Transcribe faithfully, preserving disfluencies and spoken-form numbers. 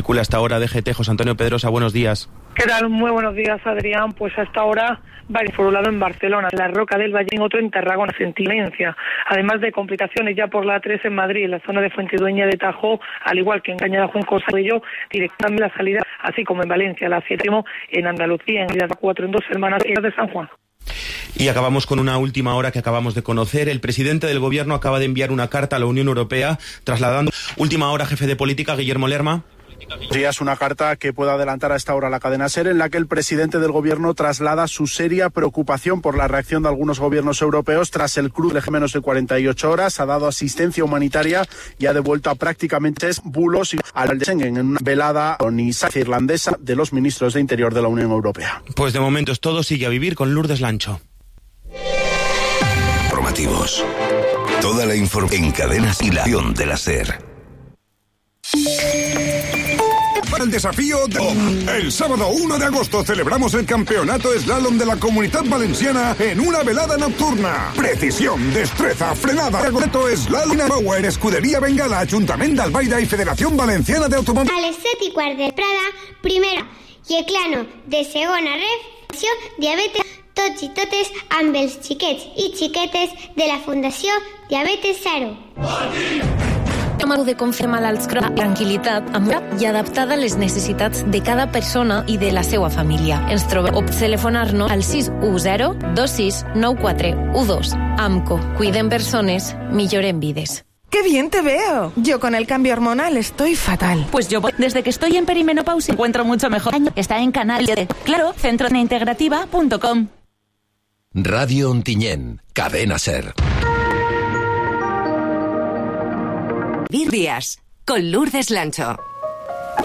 circula hasta ahora D G T. José Antonio Pedrosa, buenos días. ¿Qué tal? Muy buenos días, Adrián. Pues hasta ahora, varios por un lado en Barcelona, en la Roca del Valle, otro en Tarragona, Sentilencia. Además de complicaciones ya por la A tres en Madrid, en la zona de Fuentidueña de Tajo, al igual que en Cañada Juan Cosallo, directamente la salida, así como en Valencia, la siete, en Andalucía, en la cuatro en Dos Hermanas de San Juan. Y acabamos con una última hora que acabamos de conocer. El presidente del Gobierno acaba de enviar una carta a la Unión Europea trasladando... Última hora, jefe de política, Guillermo Lerma. Sí, es una carta que puede adelantar a esta hora la cadena SER, en la que el presidente del Gobierno traslada su seria preocupación por la reacción de algunos gobiernos europeos tras el cruce de menos de cuarenta y ocho horas. Ha dado asistencia humanitaria y ha devuelto a prácticamente bulos al Schengen en una velada irlandesa de los ministros de Interior de la Unión Europea. Pues de momento es todo. Sigue a vivir con Lourdes Lancho. Informativos. Toda la información en cadenas y la acción de la SER. El desafío de... El sábado uno de agosto celebramos el campeonato slalom de la Comunitat Valenciana en una velada nocturna. Precisión, destreza, frenada. El reto slalom Power, Escudería Bengala, Ajuntament d'Albaida y Federación Valenciana de Automóvil. A les set i quart de Prada, primera i Eclano de segona reflexió, diabetes, tots i totes amb els xiquets i xiquetes de la Fundació Diabetes Zero. De confirmar malalts crònics, tranquil·litat, amor i adaptada a les necessitats de cada persona i de la seva família. Ens trobem o telefonar-nos al sis u zero dos sis nou quatre u dos. AMCO. Cuiden persones, milloren vides. ¡Qué bien te veo! Yo con el cambio hormonal estoy fatal. Pues yo, desde que estoy en perimenopausia, encuentro mucho mejor. Está en Canal de... Claro, centro integrativa punto com. Radio Ontinyent, Cadena SER. Días con Lourdes Lancho.